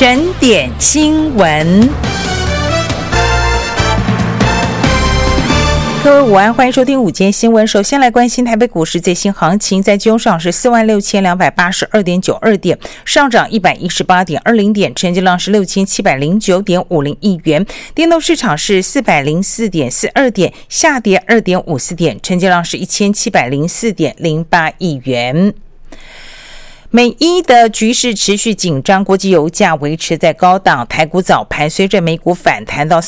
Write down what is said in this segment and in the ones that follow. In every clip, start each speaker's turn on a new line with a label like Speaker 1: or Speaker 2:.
Speaker 1: 整点新闻。各位午安，欢迎收听午间新闻。首先来关心台北股市最新行情，在金上是46,282.92点，上涨118.20点，成交量是6709.50亿元。电动市场是404.42点，下跌2.54点，成交量是1704.08亿元。美伊的局势持续紧张，国际油价维持在高档，台股早盘随着美股反弹到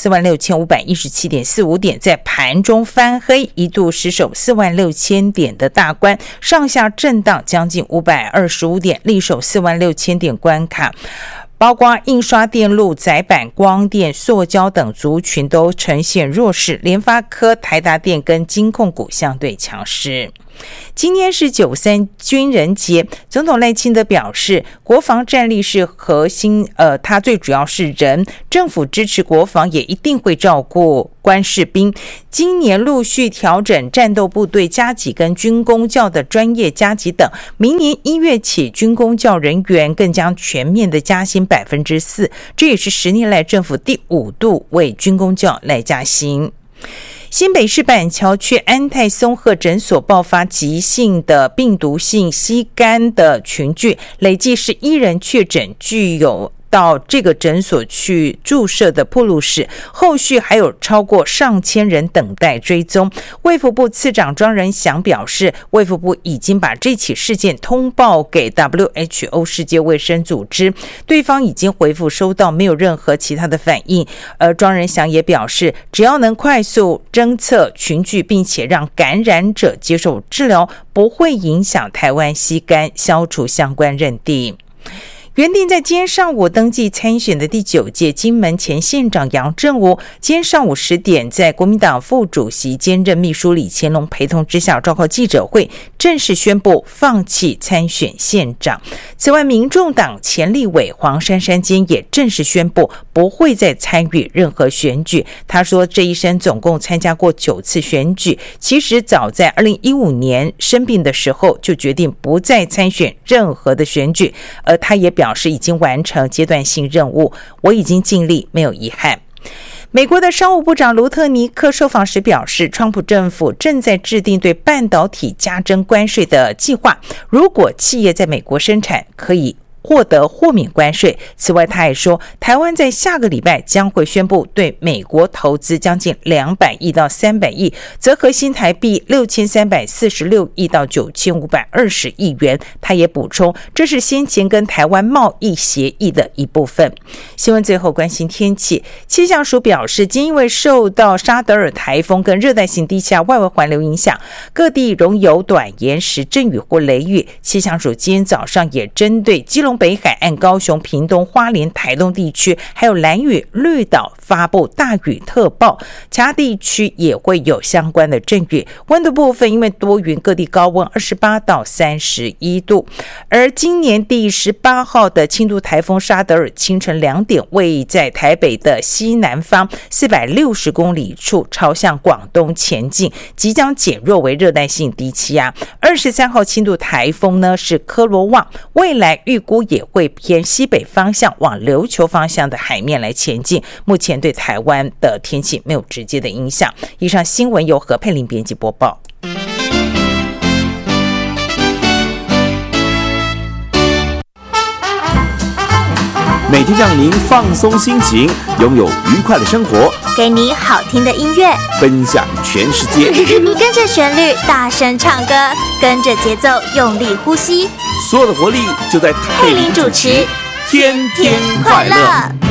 Speaker 1: 46,517.45点，在盘中翻黑，一度失守46,000点的大关，上下震荡将近525点，力守46,000点关卡。包括印刷电路、载板、光电、塑胶等族群都呈现弱势，联发科、台达电跟金控股相对强势。今天是93军人节，总统赖清德表示，国防战力是核心，它最主要是人，政府支持国防，也一定会照顾官士兵。今年陆续调整战斗部队加给跟军公教的专业加给等，明年1月起，军公教人员更将全面的加薪4%，这也是10年来政府第5度为军公教来加薪。新北市板桥区安泰松鹤诊所爆发急性的病毒性膝肝的群聚，累计11人确诊具有到这个诊所去注射的暴露史，后续还有超过上千人等待追踪。卫福部次长庄仁祥表示，卫福部已经把这起事件通报给 WHO 世界卫生组织，对方已经回复收到，没有任何其他的反应。而庄仁祥也表示，只要能快速侦测群聚，并且让感染者接受治疗，不会影响台湾膝肝消除相关认定。原定在今天上午登记参选的第9届金门前县长杨正武，今天上午10点在国民党副主席兼任秘书李乾龙陪同之下召开记者会，正式宣布放弃参选县长。此外，民众党前立委黄珊珊今天也正式宣布不会再参与任何选举。他说，这一生总共参加过9次选举，其实早在2015年生病的时候就决定不再参选任何的选举，而他也表示已经完成阶段性任务，我已经尽力，没有遗憾。美国的商务部长卢特尼克受访时表示，川普政府正在制定对半导体加征关税的计划，如果企业在美国生产，可以获得豁免关税。此外，他还说，台湾在下个礼拜将会宣布对美国投资将近200亿到300亿，折合新台币6346亿到9520亿元。他也补充，这是先前跟台湾贸易协议的一部分。新闻最后关心天气，气象署表示，今因为受到沙德尔台风跟热带性低气压外围环流影响，各地容有短延时阵雨或雷雨。气象署今天早上也针对基隆北海岸、高雄、屏东、花莲、台东地区还有兰屿、绿岛发布大雨特报，其他地区也会有相关的阵雨。温度部分，因为多云，各地高温28到31度。而今年第18号的轻度台风沙德尔清晨2点位在台北的西南方460公里处朝向广东前进，即将减弱为热带性低气压。23号轻度台风呢是科罗旺，未来预估也会偏西北方向往琉球方向的海面来前进，目前对台湾的天气没有直接的影响。以上新闻由何佩玲编辑播报。
Speaker 2: 每天让您放松心情，拥有愉快的生活，
Speaker 3: 给你好听的音乐，
Speaker 2: 分享全世界。
Speaker 3: 跟着旋律大声唱歌，跟着节奏用力呼吸，
Speaker 2: 所有的活力就在佩玲主持，天天快乐。